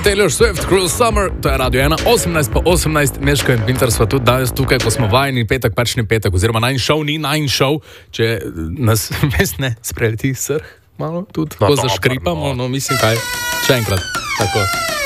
Taylor Swift, Cruel Summer, to je Radio 1, 18:18, Meško in Pinter sva tudi danes tukaj, ko smo vajeni petek, pač ni petek, oziroma najn show ni najn show, če nas ne spreleti srh, malo tudi, ko zaškripamo, no mislim kaj, še enkrat, tako.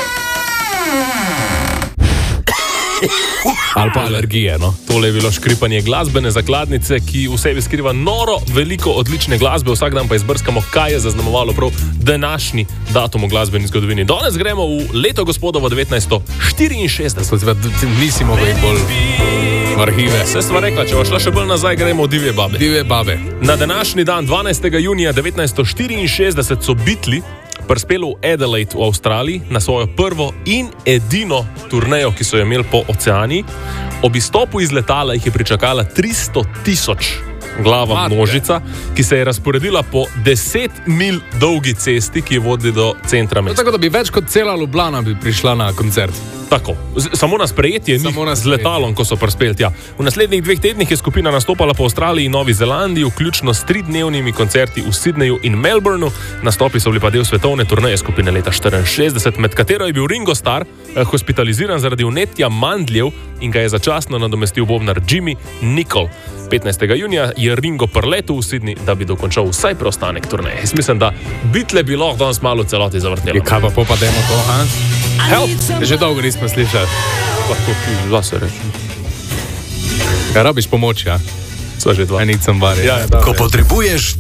Ali pa alergije, no. Tole je bilo škripanje glasbene zakladnice, ki v sebi skriva noro veliko odlične glasbe, vsak dan pa izbrskamo, kaj je zaznamovalo prav današnji datum v glasbeni zgodovini. Danes gremo v leto gospodovo 1964. Nisi mogel iti bolj v arhive. Se sva rekla, če bo šla še bolj nazaj, gremo v Divje babe. Divje babe. Na današnji dan, 12. junija 1964, so Beatli prispeli v Adelaide v Avstraliji na svojo prvo in edino turnejo, ki so jo imeli po oceani. Ob izstopu iz letala jih je pričakala 300.000 glava množica, ki se je razporedila po 10 mil dolgi cesti, ki vodi do centra mesta. Tako da bi več kot cela Ljubljana bi prišla na koncert. Tako, samo na sprejetje z letalom, ko so prispeli tja. V naslednjih 2 tednih je skupina nastopala po Avstraliji in Novi Zelandiji, vključno s 3-dnevnimi koncerti v Sydneyju in Melbourneu. Nastopi so bili pa del svetovne turneje skupine leta 1964, med katero je bil Ringo Starr hospitaliziran zaradi vnetja mandljev in ga je začasno nadomestil bobnar Jimmy Nicol. 15. junija je Ringo prletel v Sydney, da bi dokončal vsaj preostanek turneje. Jaz mislim, da Beatle bi lahko danes malo celoti zavrtelo. Kaj pa popademo to, ha? Help! Že dolgo nismo slišali. Lahko ti zase rečem. Kaj rabiš pomoč, ja? Sva že dva. I need somebody. Ja, ko potrebuješ